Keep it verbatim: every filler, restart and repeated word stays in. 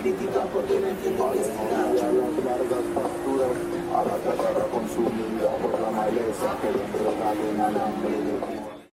critican porque no entienden que es A las largas pasturas, a la tierra consumida por la maleza que le regalen al hambre de